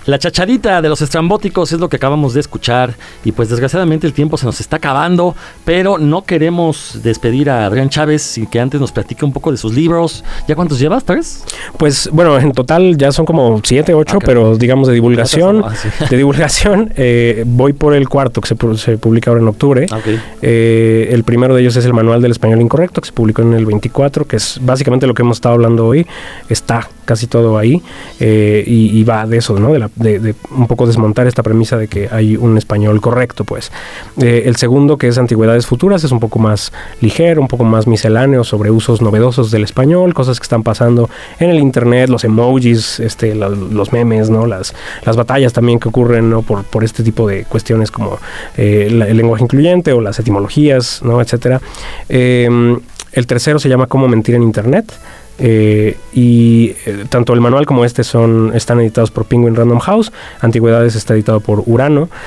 La chachadita de los estrambóticos es lo que acabamos de escuchar y pues desgraciadamente el tiempo se nos está acabando, pero no queremos despedir a Adrián Chávez sin que antes nos platique un poco de sus libros. ¿Ya cuántos llevas? ¿3? Pues bueno, en total ya son como 7, 8, pero digamos de divulgación. De divulgación, voy por el cuarto que se publica ahora en octubre. El primero de ellos es el Manual del Español Incorrecto, que se publicó en el 24, que es básicamente lo que hemos estado hablando hoy. Está casi todo ahí y va de eso, ¿no? De un poco desmontar esta premisa de que hay un español correcto, pues. El segundo, que es Antigüedades Futuras, es un poco más ligero, un poco más misceláneo sobre usos novedosos del español, cosas que están pasando en el internet, los emojis, los memes, ¿no? Las batallas también que ocurren, ¿no? por este tipo de cuestiones como el lenguaje incluyente o las etimologías, ¿no? Etcétera. El tercero se llama Cómo mentir en internet. Tanto el manual como están editados por Penguin Random House. Antigüedades está editado por Urano